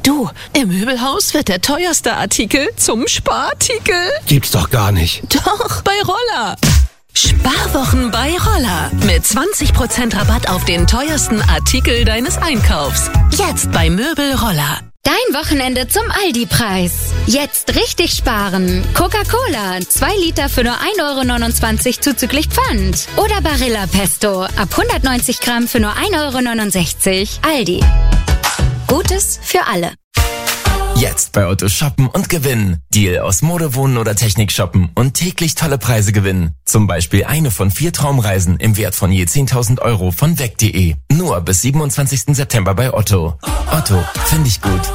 Du, im Möbelhaus wird der teuerste Artikel zum Sparartikel. Gibt's doch gar nicht. Doch, bei Roller. Sparwochen bei Roller. Mit 20% Rabatt auf den teuersten Artikel deines Einkaufs. Jetzt bei Möbel Roller. Dein Wochenende zum Aldi-Preis. Jetzt richtig sparen. Coca-Cola, 2 Liter für nur 1,29 € zuzüglich Pfand. Oder Barilla Pesto, ab 190 Gramm für nur 1,69 €. Aldi. Gutes für alle. Jetzt bei Otto shoppen und gewinnen. Deal aus Mode, Wohnen oder Technik shoppen und täglich tolle Preise gewinnen. Zum Beispiel eine von 4 Traumreisen im Wert von je 10.000 € von weg.de. Nur bis 27. September bei Otto. Otto, finde ich gut.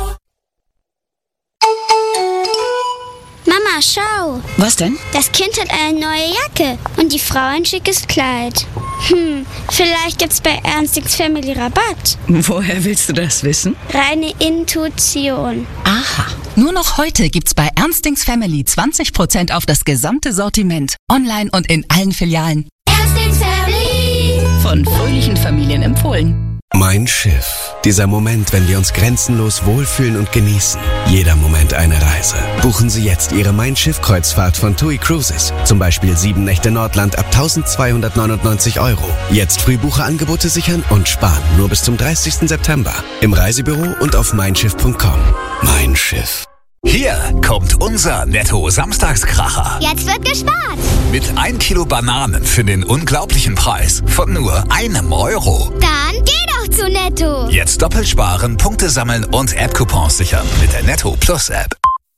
Mama, schau. Was denn? Das Kind hat eine neue Jacke und die Frau ein schickes Kleid. Vielleicht gibt's bei Ernstings Family Rabatt. Woher willst du das wissen? Reine Intuition. Aha. Nur noch heute gibt's bei Ernstings Family 20% auf das gesamte Sortiment. Online und in allen Filialen. Ernstings Family. Von fröhlichen Familien empfohlen. Mein Schiff. Dieser Moment, wenn wir uns grenzenlos wohlfühlen und genießen. Jeder Moment eine Reise. Buchen Sie jetzt Ihre Mein Schiff-Kreuzfahrt von TUI Cruises. Zum Beispiel 7 Nächte Nordland ab 1.299 €. Jetzt Frühbucherangebote sichern und sparen. Nur bis zum 30. September. Im Reisebüro und auf meinschiff.com. Mein Schiff. Hier kommt unser Netto-Samstagskracher. Jetzt wird gespart. Mit 1 Kilo Bananen für den unglaublichen Preis von nur €1. Dann geh doch zu Netto. Jetzt doppelt sparen, Punkte sammeln und App-Coupons sichern mit der Netto Plus App.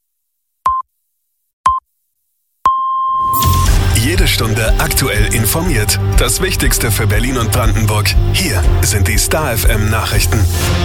Jede Stunde aktuell informiert. Das Wichtigste für Berlin und Brandenburg. Hier sind die Star FM Nachrichten.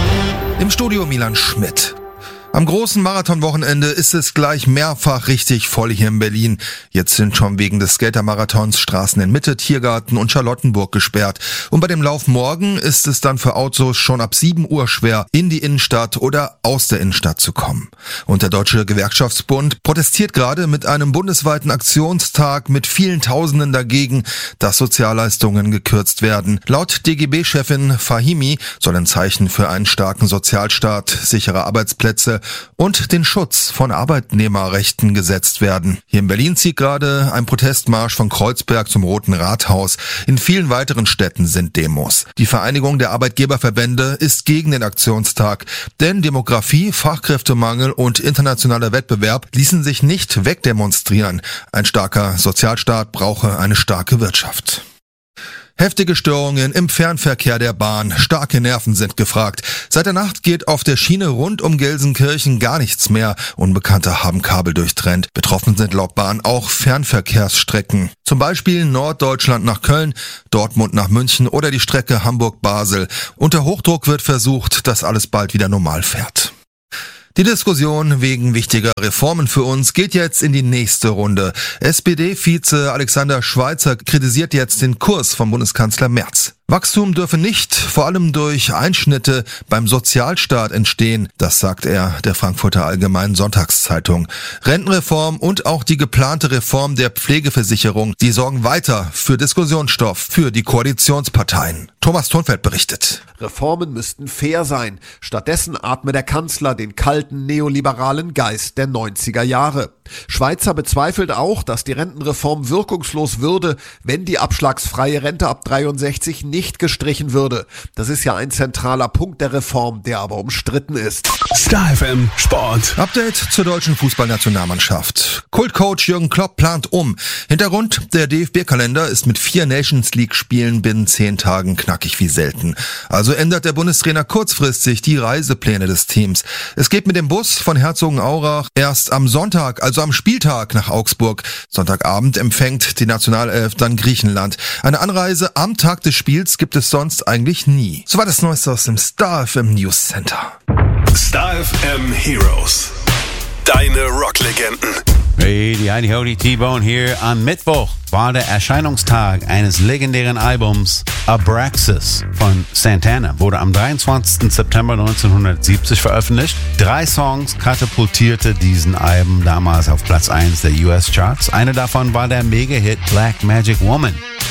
Im Studio Milan Schmidt. Am großen Marathonwochenende ist es gleich mehrfach richtig voll hier in Berlin. Jetzt sind schon wegen des Skatermarathons Straßen in Mitte, Tiergarten und Charlottenburg gesperrt. Und bei dem Lauf morgen ist es dann für Autos schon ab 7 Uhr schwer, in die Innenstadt oder aus der Innenstadt zu kommen. Und der Deutsche Gewerkschaftsbund protestiert gerade mit einem bundesweiten Aktionstag mit vielen Tausenden dagegen, dass Sozialleistungen gekürzt werden. Laut DGB-Chefin Fahimi soll ein Zeichen für einen starken Sozialstaat, sichere Arbeitsplätze und den Schutz von Arbeitnehmerrechten gesetzt werden. Hier in Berlin zieht gerade ein Protestmarsch von Kreuzberg zum Roten Rathaus. In vielen weiteren Städten sind Demos. Die Vereinigung der Arbeitgeberverbände ist gegen den Aktionstag, denn Demografie, Fachkräftemangel und internationaler Wettbewerb ließen sich nicht wegdemonstrieren. Ein starker Sozialstaat brauche eine starke Wirtschaft. Heftige Störungen im Fernverkehr der Bahn. Starke Nerven sind gefragt. Seit der Nacht geht auf der Schiene rund um Gelsenkirchen gar nichts mehr. Unbekannte haben Kabel durchtrennt. Betroffen sind laut Bahn auch Fernverkehrsstrecken. Zum Beispiel Norddeutschland nach Köln, Dortmund nach München oder die Strecke Hamburg-Basel. Unter Hochdruck wird versucht, dass alles bald wieder normal fährt. Die Diskussion wegen wichtiger Reformen für uns geht jetzt in die nächste Runde. SPD-Vize Alexander Schweitzer kritisiert jetzt den Kurs von Bundeskanzler Merz. Wachstum dürfe nicht, vor allem durch Einschnitte beim Sozialstaat entstehen, das sagt er der Frankfurter Allgemeinen Sonntagszeitung. Rentenreform und auch die geplante Reform der Pflegeversicherung, die sorgen weiter für Diskussionsstoff für die Koalitionsparteien. Thomas Thunfeld berichtet. Reformen müssten fair sein. Stattdessen atme der Kanzler den kalten neoliberalen Geist der 90er Jahre. Schweitzer bezweifelt auch, dass die Rentenreform wirkungslos würde, wenn die abschlagsfreie Rente ab 63 nicht gestrichen würde. Das ist ja ein zentraler Punkt der Reform, der aber umstritten ist. Star FM Sport. Update zur deutschen Fußballnationalmannschaft. Kultcoach Jürgen Klopp plant um. Hintergrund, der DFB-Kalender ist mit 4 Nations-League-Spielen binnen 10 Tagen knackig wie selten. Also ändert der Bundestrainer kurzfristig die Reisepläne des Teams. Es geht mit dem Bus von Herzogenaurach erst am Sonntag, also am Spieltag, nach Augsburg. Sonntagabend empfängt die Nationalelf dann Griechenland. Eine Anreise am Tag des Spiels gibt es sonst eigentlich nie. Soweit das Neueste aus dem Star FM News Center. Star FM Heroes. Deine Rocklegenden. Hey, die Heidi Hody T-Bone hier. Am Mittwoch war der Erscheinungstag eines legendären Albums Abraxas von Santana. Wurde am 23. September 1970 veröffentlicht. 3 Songs katapultierte diesen Album damals auf Platz 1 der US-Charts. Eine davon war der Mega-Hit Black Magic Woman.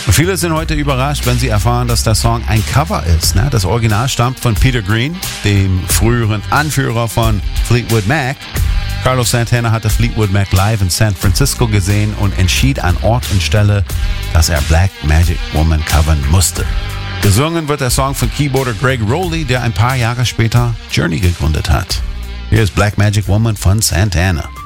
Viele sind heute überrascht, wenn sie erfahren, dass der Song ein Cover ist. Das Original stammt von Peter Green, dem früheren Anführer von Fleetwood Mac. Carlos Santana hatte Fleetwood Mac live in San Francisco gesehen und entschied an Ort und Stelle, dass er Black Magic Woman covern musste. Gesungen wird der Song von Keyboarder Greg Rowley, der ein paar Jahre später Journey gegründet hat. Hier ist Black Magic Woman von Santana.